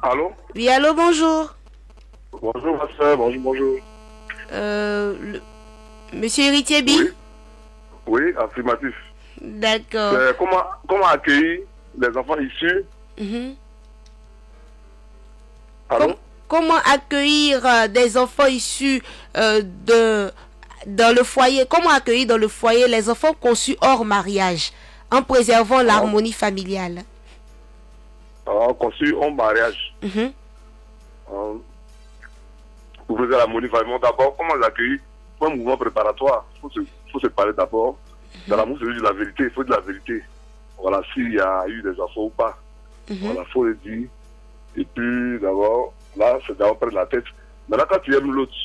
Allô? Oui, allô, bonjour. Bonjour, ma soeur, bonjour, bonjour. Euh, Monsieur Héritier Bi? Oui, oui, affirmatif. D'accord. C'est comment accueillir les enfants issus? Mhm. Com- Allô? Comment accueillir des enfants issus dans le foyer? Comment accueillir dans le foyer les enfants conçus hors mariage en préservant Alors, l'harmonie familiale? conçu en mariage. Mhm. Euh, Pour vous la motivation, d'abord, comment l'accueillir? Pour un mouvement préparatoire, faut se parler d'abord. Dans l'amour, c'est juste la vérité, il faut dire la vérité. Voilà, s'il y a eu des enfants ou pas. Mhm. Voilà, faut le dire. Et puis, d'abord, là, c'est d'abord prendre la tête. Maintenant, quand tu aimes l'autre,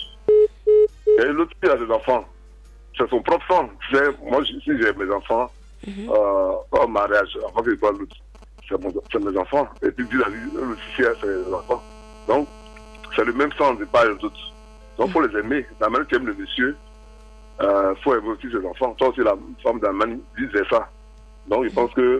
et l'autre qui a des enfants, c'est son propre sang. Tu sais, moi, si j'ai mes enfants, Mhm. en mariage, avant que je parle l'autre, c'est mes enfants. Et puis, dis la vie, le ciel, c'est les enfants. Donc, c'est le même sang, c'est pas les autres. Donc, il faut les aimer. La manière que tu aimes le monsieur, faut aimer aussi ses enfants. Toi aussi, la femme d'Allemagne disait ça. Donc, je pense que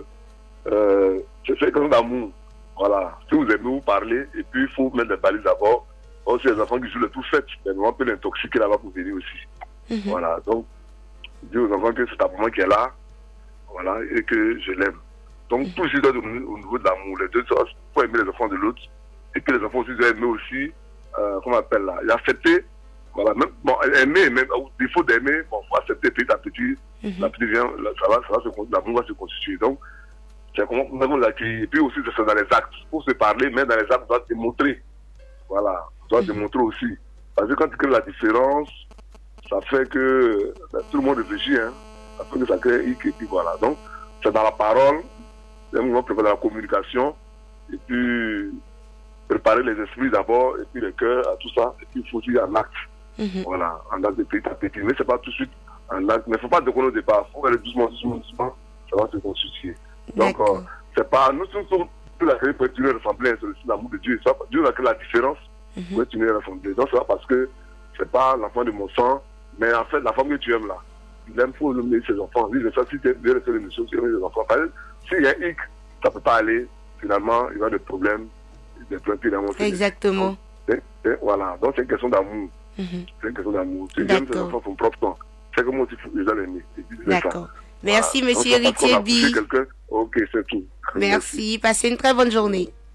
c'est quelque chose d'amour. Voilà. Si vous aimez, vous parlez, et puis il faut mettre les balises d'abord. Aussi, les enfants qui jouent le tout fait, mais on peut l'intoxiquer là-bas pour venir aussi. Mhm. Voilà. Donc, dis aux enfants que c'est ta maman qui est là, voilà, et que je l'aime. Donc, tout ça doit être au niveau de l'amour. Les deux choses, il faut aimer les enfants de l'autre, et que les enfants aussi doivent aimer aussi, comment on appelle là, et accepter. Voilà, même, bon, aimer, même, au défaut d'aimer, bon, faut accepter petit à petit, la petite vient, là, l'amour va se constituer. Donc, c'est comment on l'accueille. Et puis aussi, c'est dans les actes. Pour se parler, mais dans les actes, on doit démontrer. Voilà, on doit démontrer aussi. Parce que quand tu crées la différence, ça fait que tout le monde réfléchit, hein. Ça fait que ça crée hic, et puis voilà. Donc, c'est dans la parole, c'est un moment préparé dans la communication, et puis préparer les esprits d'abord, et puis les cœurs, à tout ça, et puis il faut aussi un acte. Mhm. Voilà, un acte de petit à petit. Mais c'est pas tout de suite un acte. Mais il ne faut pas déconner au départ. Il faut aller doucement, doucement, doucement, ça va se constituer. Donc, D'accord. c'est pas, nous sommes tous la créer pour être unis et ressembler, c'est aussi l'amour de Dieu. Dieu a créé la différence pour être unis et ressembler. Donc, c'est pas parce que c'est pas l'enfant de mon sang, mais en fait, la femme que tu aimes là, il aime, faut aimer ses enfants. Lui, ça, si tu aimes bien les émissions, tu aimes les enfants. Parce que s'il y a hic, ça peut pas aller. Finalement, il y a des problèmes, des problèmes finalement. Exactement. Voilà, donc c'est une question d'amour. Mhm. C'est une question d'amour. Tu aimes tes enfants son propre temps. C'est comme si tu les as aimés. D'accord. Merci, Voilà. monsieur Donc, parce qu'on Héritier a poussé Bi. quelqu'un, ok, c'est tout. Merci. Passez une très bonne journée.